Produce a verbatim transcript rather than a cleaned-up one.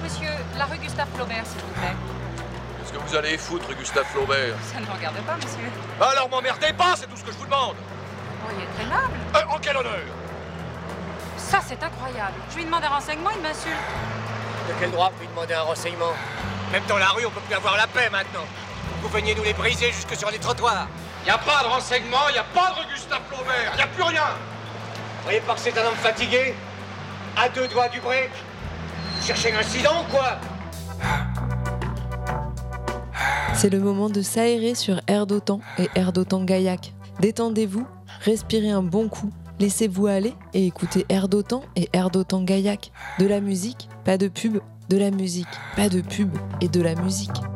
monsieur, la rue Gustave Flaubert, s'il vous plaît. Qu'est-ce que vous allez foutre, Gustave Flaubert? Ça ne me regarde pas, monsieur. Alors m'emmerdez pas, c'est tout ce que je vous demande. Oh, il est très aimable. Euh, en quel honneur? Ça, c'est incroyable. Je lui demande un renseignement, il m'insulte. De quel droit vous lui demandez un renseignement? Même dans la rue, on peut plus avoir la paix maintenant. Vous veniez nous les briser jusque sur les trottoirs. Y a pas de renseignement, y a pas de rue Gustave Flaubert, y a plus rien. Vous croyez pas que c'est un homme fatigué? À deux doigts du break? Vous cherchez un incident ou quoi? C'est le moment de s'aérer sur Air d'Otan et Air d'Otan Gaillac. Détendez-vous, respirez un bon coup, laissez-vous aller et écoutez Air d'Otan et Air d'Otan Gaillac. De la musique, pas de pub, de la musique, pas de pub et de la musique.